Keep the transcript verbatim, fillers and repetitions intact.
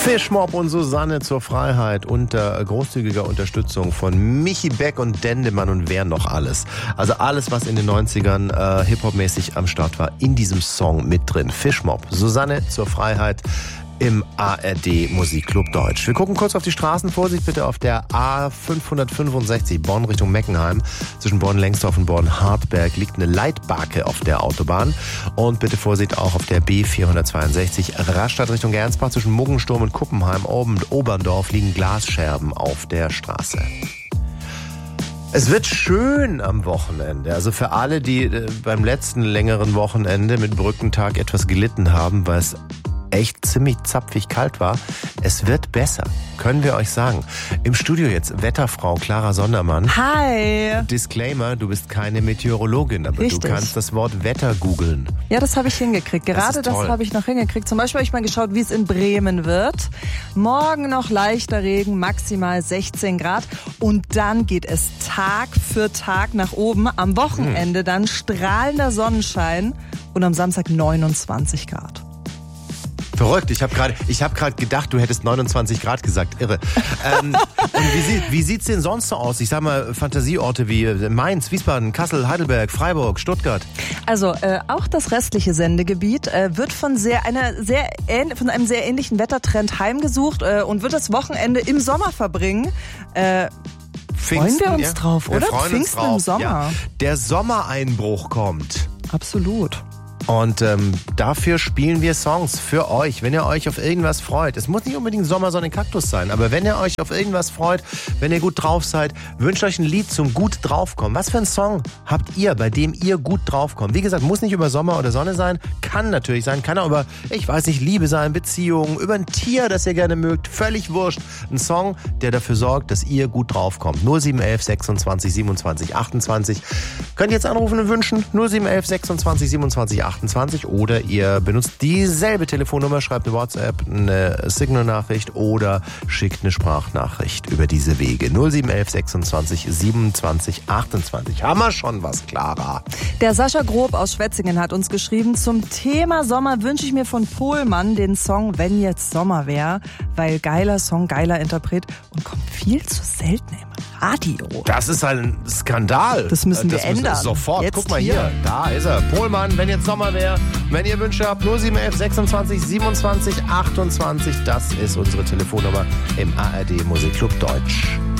Fischmob und Susanne zur Freiheit unter großzügiger Unterstützung von Michi Beck und Dendemann und wer noch alles. Also alles, was in den neunzigern äh, Hip-Hop-mäßig am Start war, in diesem Song mit drin. Fischmob, Susanne zur Freiheit im A R D Musikclub Deutsch. Wir gucken kurz auf die Straßen. Vorsicht bitte auf der A fünfhundertfünfundsechzig Bonn Richtung Meckenheim. Zwischen Bonn-Lengsdorf und Bonn-Hartberg liegt eine Leitbarke auf der Autobahn. Und bitte Vorsicht auch auf der B vierhundertzweiundsechzig Rastatt Richtung Gernsbach. Zwischen Muggensturm und Kuppenheim und Oberndorf liegen Glasscherben auf der Straße. Es wird schön am Wochenende. Also für alle, die äh, beim letzten längeren Wochenende mit Brückentag etwas gelitten haben, weil es echt ziemlich zapfig kalt war. Es wird besser, können wir euch sagen. Im Studio jetzt Wetterfrau Clara Sondermann. Hi. Disclaimer, du bist keine Meteorologin, aber Richtig. Du kannst das Wort Wetter googeln. Ja, das habe ich hingekriegt. Gerade das, das habe ich noch hingekriegt. Zum Beispiel habe ich mal geschaut, wie es in Bremen wird. Morgen noch leichter Regen, maximal sechzehn Grad. Und dann geht es Tag für Tag nach oben. Am Wochenende hm. dann strahlender Sonnenschein und am Samstag neunundzwanzig Grad. Verrückt, ich habe gerade ich hab gerade gedacht, du hättest neunundzwanzig Grad gesagt, irre. ähm, und wie, sieht, wie sieht's denn sonst so aus? Ich sag mal, Fantasieorte wie Mainz, Wiesbaden, Kassel, Heidelberg, Freiburg, Stuttgart. Also äh, auch das restliche Sendegebiet äh, wird von sehr einer sehr ähn, von einem sehr ähnlichen Wettertrend heimgesucht äh, und wird das Wochenende im Sommer verbringen. Äh, Pfingsten, freuen wir uns ja, drauf, oder? Pfingsten drauf. im Sommer. Ja. Der Sommereinbruch kommt. Absolut. Und ähm, dafür spielen wir Songs für euch, wenn ihr euch auf irgendwas freut. Es muss nicht unbedingt Sommersonne Kaktus sein, aber wenn ihr euch auf irgendwas freut, wenn ihr gut drauf seid, wünscht euch ein Lied zum gut draufkommen. Was für ein Song habt ihr, bei dem ihr gut draufkommt? Wie gesagt, muss nicht über Sommer oder Sonne sein, kann natürlich sein, kann auch über, ich weiß nicht, Liebe sein, Beziehungen, über ein Tier, das ihr gerne mögt, völlig wurscht. Ein Song, der dafür sorgt, dass ihr gut draufkommt. null sieben eins eins sechsundzwanzig siebenundzwanzig achtundzwanzig. Könnt ihr jetzt anrufen und wünschen? null sieben eins eins sechsundzwanzig siebenundzwanzig achtundzwanzig. Oder ihr benutzt dieselbe Telefonnummer, schreibt eine WhatsApp, eine Signal-Nachricht oder schickt eine Sprachnachricht über diese Wege. null sieben eins eins sechsundzwanzig siebenundzwanzig achtundzwanzig. Haben wir schon was, Clara? Der Sascha Grob aus Schwetzingen hat uns geschrieben, zum Thema Sommer wünsche ich mir von Pohlmann den Song Wenn jetzt Sommer wär, weil geiler Song, geiler Interpret und kommt viel zu selten im Radio. Das ist ein Skandal. Das müssen wir das ändern. Müssen, sofort. Jetzt Guck mal hier. hier. Da ist er. Pohlmann, wenn jetzt Sommer wäre. Wenn ihr Wünsche habt, null sieben eins eins sechsundzwanzig siebenundzwanzig achtundzwanzig. Das ist unsere Telefonnummer im A R D Musikclub Deutsch.